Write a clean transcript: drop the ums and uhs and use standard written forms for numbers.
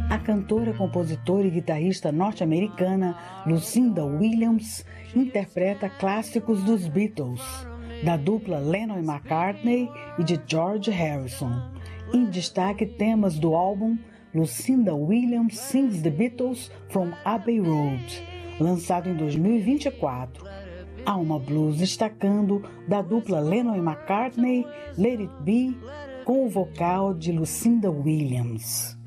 A cantora, compositora e guitarrista norte-americana Lucinda Williams interpreta clássicos dos Beatles, da dupla Lennon e McCartney e de George Harrison. Em destaque, temas do álbum Lucinda Williams Sings the Beatles from Abbey Road, lançado em 2024. Há uma blues destacando da dupla Lennon e McCartney, Let It Be, com o vocal de Lucinda Williams.